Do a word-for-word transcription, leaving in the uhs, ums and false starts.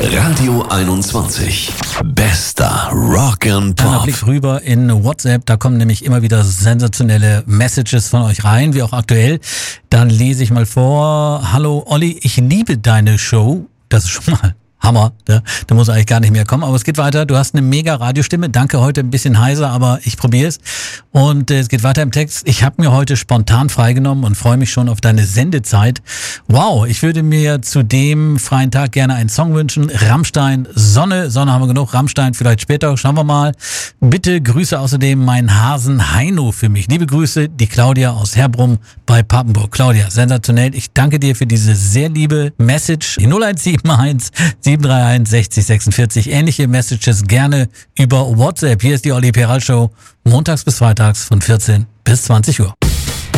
Radio einundzwanzig. Bester Rock and Pop. Ein Blick rüber in WhatsApp, da kommen nämlich immer wieder sensationelle Messages von euch rein, wie auch aktuell. Dann lese ich mal vor. Hallo Olli, ich liebe deine Show. Das ist schon mal Hammer, ne? Da muss eigentlich gar nicht mehr kommen. Aber es geht weiter. Du hast eine mega Radiostimme. Danke, heute ein bisschen heiser, aber ich probiere es. Und äh, es geht weiter im Text. Ich habe mir heute spontan freigenommen und freue mich schon auf deine Sendezeit. Wow, ich würde mir zu dem freien Tag gerne einen Song wünschen. Rammstein, Sonne. Sonne haben wir genug. Rammstein vielleicht später. Schauen wir mal. Bitte grüße außerdem meinen Hasen Heino für mich. Liebe Grüße, die Claudia aus Herbrum bei Papenburg. Claudia, sensationell. Ich danke dir für diese sehr liebe Message. Die null eins sieben eins sieben drei eins sechzig sechsundvierzig. Ähnliche Messages gerne über WhatsApp. Hier ist die Olli Peral Show, montags bis freitags von vierzehn bis zwanzig Uhr.